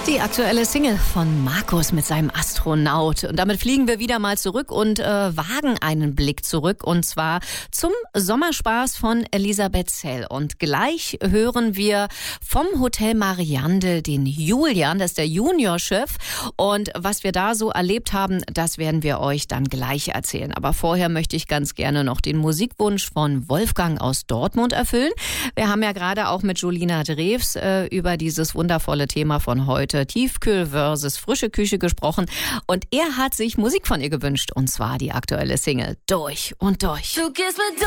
Die aktuelle Single von Markus mit seinem Astronaut. Und damit fliegen wir wieder mal zurück und wagen einen Blick zurück. Und zwar zum Sommerspaß von Elisabeth Zell. Und gleich hören wir vom Hotel Mariandel den Julian, das ist der Juniorchef. Und was wir da so erlebt haben, das werden wir euch dann gleich erzählen. Aber vorher möchte ich ganz gerne noch den Musikwunsch von Wolfgang aus Dortmund erfüllen. Wir haben ja gerade auch mit Julina Drews über dieses wundervolle Thema von heute, Tiefkühl versus frische Küche, gesprochen. Und er hat sich Musik von ihr gewünscht. Und zwar die aktuelle Single Durch und Durch.